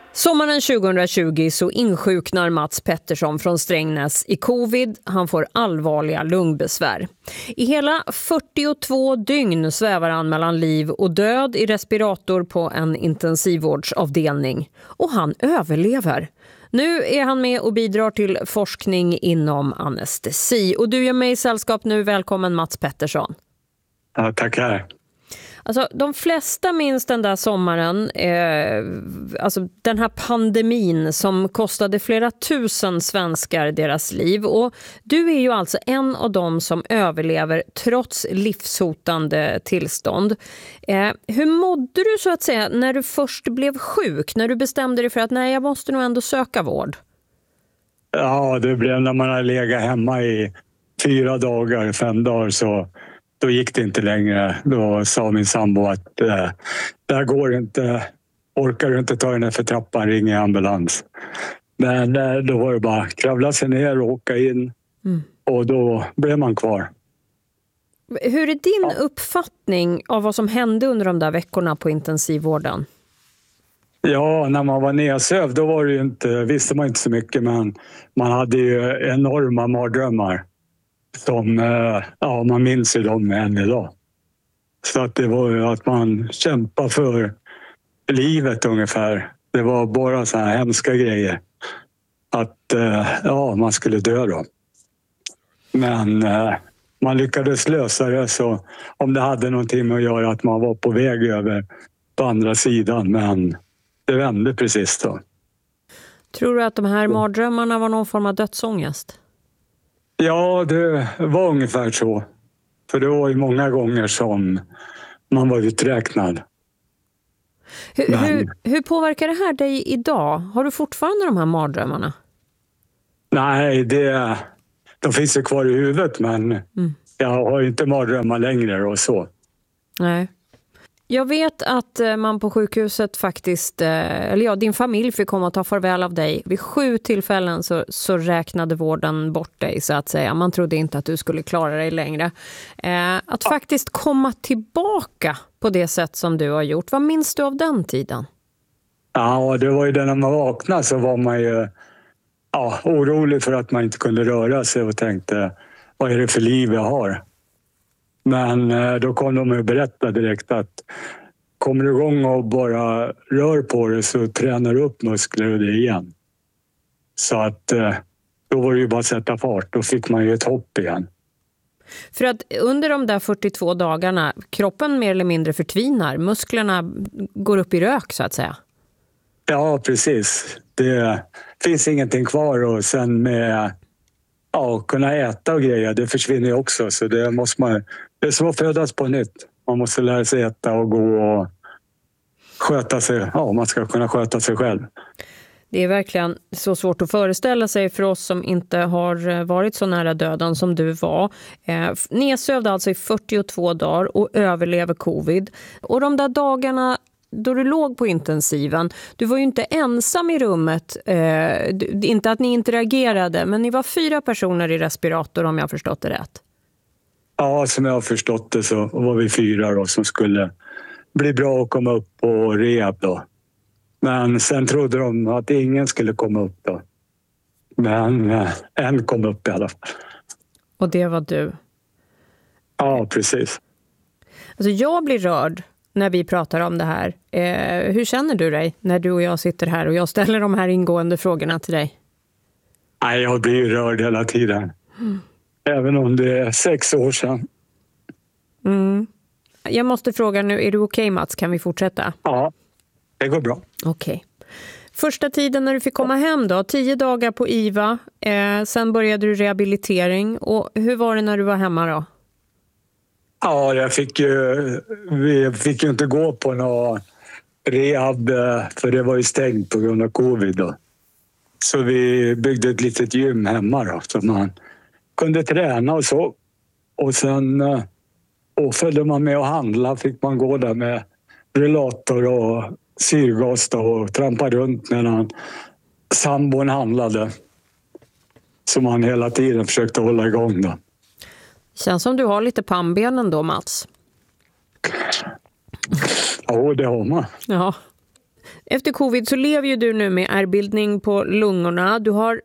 Sommaren 2020 så insjuknar Mats Pettersson från Strängnäs i covid. Han får allvarliga lungbesvär. I hela 42 dygn svävar han mellan liv och död i respirator på en intensivvårdsavdelning. Och han överlever. Nu är han med och bidrar till forskning inom anestesi. Och du gör mig i sällskap nu. Välkommen Mats Pettersson. Ja, tackar. Alltså, de flesta minns den där sommaren, alltså den här pandemin som kostade flera tusen svenskar deras liv. Och du är ju alltså en av dem som överlever trots livshotande tillstånd. Hur mådde du så att säga när du först blev sjuk? När du bestämde dig för att nej, jag måste nog ändå söka vård? Ja, det blev när man har legat hemma i 4 dagar, 5 dagar så... Då gick det inte längre. Då sa min sambo att det här går inte. Orkar du inte ta den här för trappan, ring ambulans. Men då var det bara kravla sig ner och åka in. Och då blev man kvar. Hur är din uppfattning av vad som hände under de där veckorna på intensivvården? Ja, när man var nedsövd då var det ju inte, visste man inte så mycket. Men man hade ju enorma mardrömmar. Som, ja, man minns ju dem än idag. Så att det var ju att man kämpar för livet ungefär. Det var bara så här hemska grejer. Att ja, man skulle dö då. Men man lyckades lösa det, så om det hade någonting med att göra att man var på väg över på andra sidan. Men det vände precis då. Tror du att de här mardrömmarna var någon form av dödsångest? Ja, det var ungefär så. För det var ju många gånger som man var uträknad. Hur påverkar det här dig idag? Har du fortfarande de här mardrömmarna? Nej, de finns ju kvar i huvudet, men jag har ju inte mardrömmar längre och så. Nej. Jag vet att man på sjukhuset faktiskt, eller ja, din familj fick komma och ta farväl av dig. Vid 7 tillfällen så räknade vården bort dig så att säga. Man trodde inte att du skulle klara dig längre. Att faktiskt komma tillbaka på det sätt som du har gjort. Vad minns du av den tiden? Ja, det var ju när man vaknade så var man ju orolig för att man inte kunde röra sig och tänkte, vad är det för liv jag har? Men då kom de och berättade direkt att kommer du igång och bara rör på det så tränar du upp muskler och det igen. Så att då var det ju bara att sätta fart. Då fick man ju ett hopp igen. För att under de där 42 dagarna, kroppen mer eller mindre förtvinar. Musklerna går upp i rök så att säga. Ja, precis. Det finns ingenting kvar och sen med kunna äta och grejer, det försvinner ju också. Så det är som att födas på nytt. Man måste lära sig äta och gå och sköta sig. Ja, man ska kunna sköta sig själv. Det är verkligen så svårt att föreställa sig för oss som inte har varit så nära döden som du var. Nedsövd alltså i 42 dagar och överlever covid. Och de där dagarna då du låg på intensiven, du var ju inte ensam i rummet, inte att ni interagerade, men ni var 4 personer i respirator om jag har förstått det rätt. Ja, som jag har förstått det så var vi 4 då, som skulle bli bra att komma upp på rehab då. Men sen trodde de att ingen skulle komma upp då. Men en kom upp i alla fall. Och det var du? Ja, precis. Alltså jag blir rörd när vi pratar om det här. Hur känner du dig när du och jag sitter här och jag ställer de här ingående frågorna till dig? Nej, jag blir rörd hela tiden. Även om det är 6 år sedan. Jag måste fråga nu, är du okej Mats? Kan vi fortsätta? Ja, det går bra. Okej. Första tiden när du fick komma hem då, 10 dagar på IVA. Sen började du rehabilitering. Och hur var det när du var hemma då? Ja, vi fick ju inte gå på någon rehab för det var ju stängt på grund av covid då. Så vi byggde ett litet gym hemma då så man kunde träna och så. Och sen följde man med och handla, fick man gå där med rullator och syrgas då och trampa runt medan sambon handlade. Som man hela tiden försökte hålla igång då. Känns som du har lite pannbenen då, Mats. Ja, det har man. Ja. Efter covid så lever ju du nu med ärrbildning på lungorna. Du har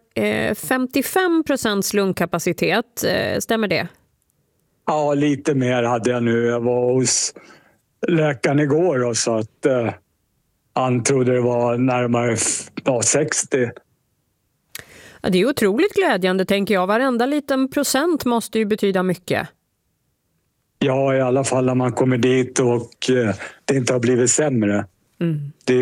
55% lungkapacitet, stämmer det? Ja, lite mer hade jag nu. Jag var hos läkaren igår och så att han trodde det var närmare 60. Ja, det är otroligt glädjande, tänker jag. Varenda liten procent måste ju betyda mycket. Ja, i alla fall när man kommer dit och det inte har blivit sämre. Det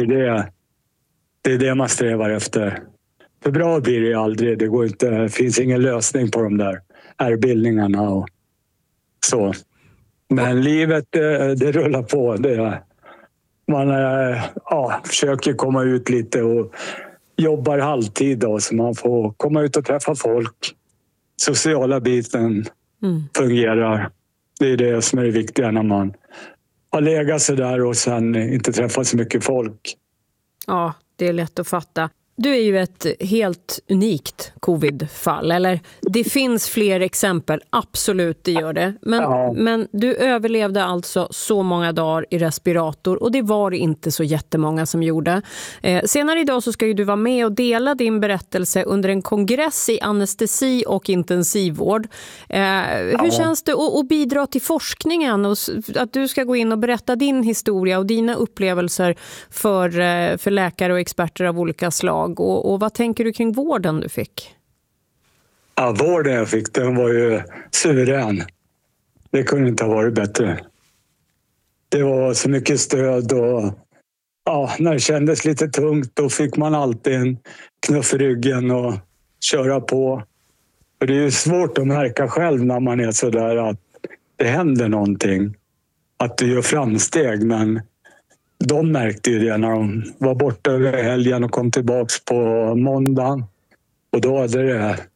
är det man strävar efter. För bra blir det aldrig. Det finns ingen lösning på de där ärrbildningarna och så. Men livet, det rullar på. Man försöker komma ut lite och jobbar halvtid då, så man får komma ut och träffa folk. Sociala biten fungerar. Det är det som är det viktiga när man har legat så där och sen inte träffat så mycket folk. Ja, det är lätt att fatta. Du är ju ett helt unikt covid-fall, eller? Det finns fler exempel, absolut det gör det. Men du överlevde alltså så många dagar i respirator och det var det inte så jättemånga som gjorde. Senare idag så ska ju du vara med och dela din berättelse under en kongress i anestesi och intensivvård. Hur känns det att bidra till forskningen och att du ska gå in och berätta din historia och dina upplevelser för läkare och experter av olika slag? Och vad tänker du kring vården du fick? Ja, vården jag fick, den var ju suverän. Det kunde inte ha varit bättre. Det var så mycket stöd och när det kändes lite tungt då fick man alltid en knuff i ryggen och köra på. För det är ju svårt att märka själv när man är så där att det händer någonting. Att du gör framsteg, men de märkte ju det när de var borta över helgen och kom tillbaks på måndagen. Och då hade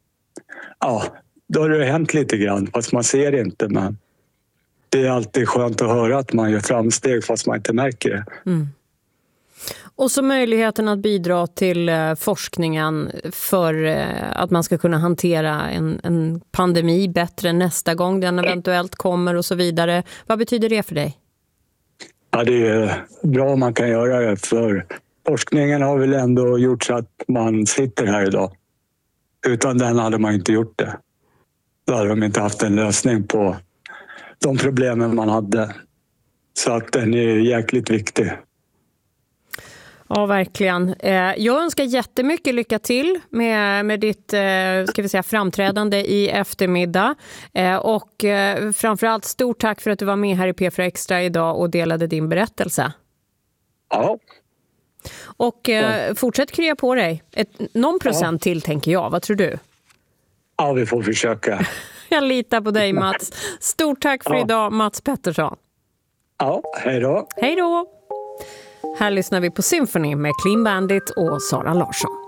det hänt lite grann, fast man ser det inte. Men det är alltid skönt att höra att man gör framsteg fast man inte märker det. Och så möjligheten att bidra till forskningen för att man ska kunna hantera en pandemi bättre nästa gång den eventuellt kommer och så vidare. Vad betyder det för dig? Ja, det är bra om man kan göra det, för forskningen har väl ändå gjort så att man sitter här idag. Utan den hade man inte gjort det. Då hade de inte haft en lösning på de problemen man hade. Så att den är jäkligt viktig. Ja, verkligen. Jag önskar jättemycket lycka till med ditt framträdande i eftermiddag. Och framförallt stort tack för att du var med här i P4 Extra idag och delade din berättelse. Ja. Och fortsätt krya på dig. Någon procent till, tänker jag. Vad tror du? Ja, vi får försöka. Jag litar på dig, Mats. Stort tack för idag, Mats Pettersson. Ja, hej då. Hej då. Här lyssnar vi på Symphony med Clean Bandit och Sara Larsson.